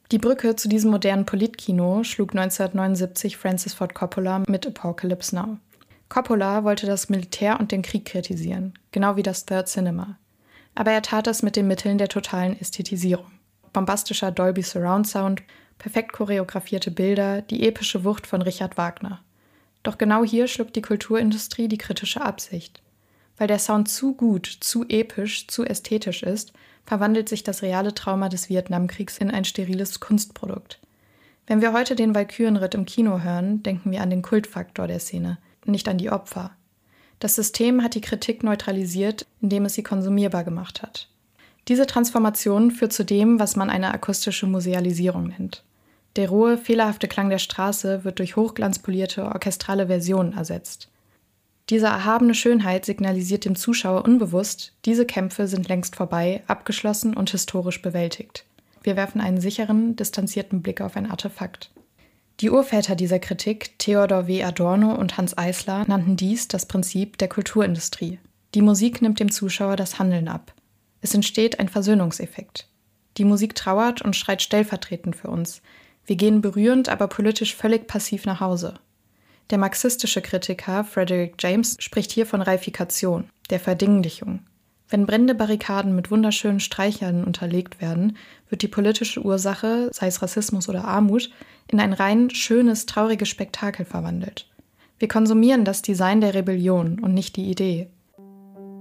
Die Brücke zu diesem modernen Politkino schlug 1979 Francis Ford Coppola mit Apocalypse Now. Coppola wollte das Militär und den Krieg kritisieren, genau wie das Third Cinema. Aber er tat es mit den Mitteln der totalen Ästhetisierung. Bombastischer Dolby Surround Sound, perfekt choreografierte Bilder, die epische Wucht von Richard Wagner. Doch genau hier schluckt die Kulturindustrie die kritische Absicht. Weil der Sound zu gut, zu episch, zu ästhetisch ist, verwandelt sich das reale Trauma des Vietnamkriegs in ein steriles Kunstprodukt. Wenn wir heute den Walkürenritt im Kino hören, denken wir an den Kultfaktor der Szene, nicht an die Opfer. Das System hat die Kritik neutralisiert, indem es sie konsumierbar gemacht hat. Diese Transformation führt zu dem, was man eine akustische Musealisierung nennt. Der rohe, fehlerhafte Klang der Straße wird durch hochglanzpolierte orchestrale Versionen ersetzt. Diese erhabene Schönheit signalisiert dem Zuschauer unbewusst, diese Kämpfe sind längst vorbei, abgeschlossen und historisch bewältigt. Wir werfen einen sicheren, distanzierten Blick auf ein Artefakt. Die Urväter dieser Kritik, Theodor W. Adorno und Hanns Eisler, nannten dies das Prinzip der Kulturindustrie. Die Musik nimmt dem Zuschauer das Handeln ab. Es entsteht ein Versöhnungseffekt. Die Musik trauert und schreit stellvertretend für uns. Wir gehen berührend, aber politisch völlig passiv nach Hause. Der marxistische Kritiker Frederick James spricht hier von Reifikation, der Verdinglichung. Wenn brennende Barrikaden mit wunderschönen Streichern unterlegt werden, wird die politische Ursache, sei es Rassismus oder Armut, in ein rein schönes, trauriges Spektakel verwandelt. Wir konsumieren das Design der Rebellion und nicht die Idee.